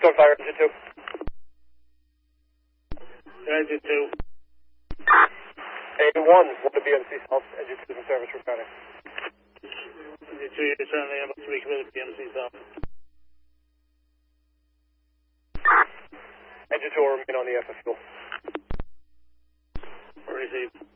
on fire, engine 2. Engine 2. A1, what the BMC South, engine 2 is in service returning. Engine 2, you're currently about to be committed to BMC South. Engine 2 will remain on the FF fuel. Received.